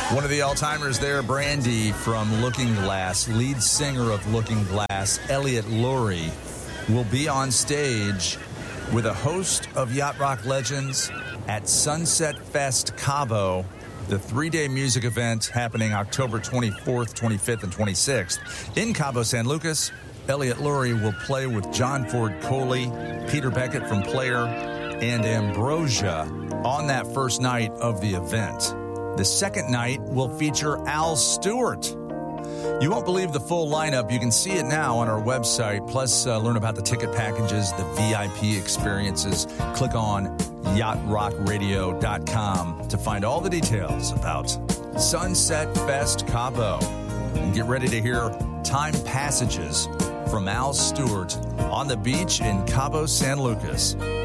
One of the all-timers there, Brandy from Looking Glass, lead singer of Looking Glass, Elliot Lurie, will be on stage with a host of Yacht Rock legends at Sunset Fest Cabo, the 3-day music event happening October 24th, 25th, and 26th. In Cabo San Lucas, Elliot Lurie will play with John Ford Coley, Peter Beckett from Player, and Ambrosia on that first night of the event. The second night will feature Al Stewart. You won't believe the full lineup. You can see it now on our website. Plus, learn about the ticket packages, the VIP experiences. Click on yachtrockradio.com to find all the details about Sunset Fest Cabo. And get ready to hear Time Passages from Al Stewart on the beach in Cabo San Lucas.